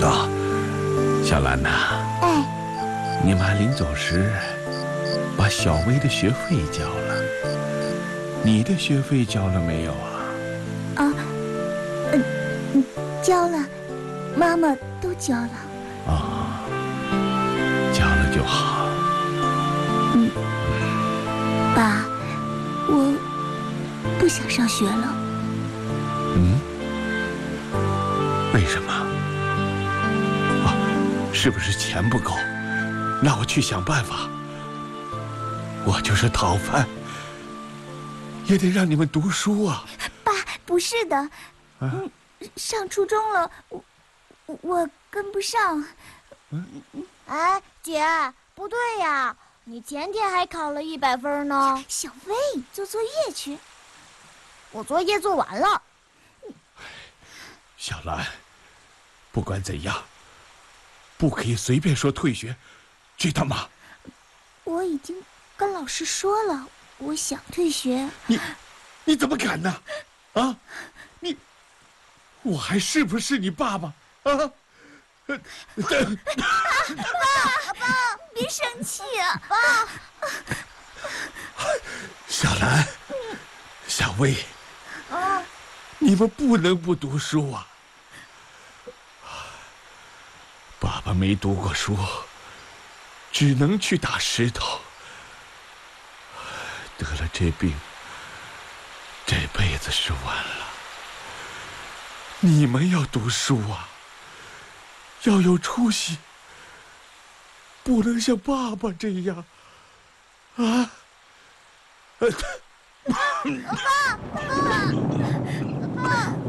道，小兰呐， 哎， 你妈临走时把小薇的学费交了，你的学费交了没有啊？ 交了，妈妈都交了。 啊，交了就好。 爸，我不想上学了。 为什么？是不是钱不够？那我去想办法。我就是讨饭，也得让你们读书啊。 爸，不是的，上初中了，我跟不上。 哎，姐，不对呀，你前天还考了100分呢。 小薇，做作业去。 我作业做完了。 小兰，不管怎样，不可以随便说退学，知道吗？ 我已经跟老师说了，我想退学。 你怎么敢呢？啊，我还是不是你爸爸啊？ 爸，别生气啊！ 爸， 小兰，小薇，你们不能不读书啊！爸爸没读过书，只能去打石头。得了这病，这辈子是完了。你们要读书啊，要有出息，不能像爸爸这样啊！ 爸，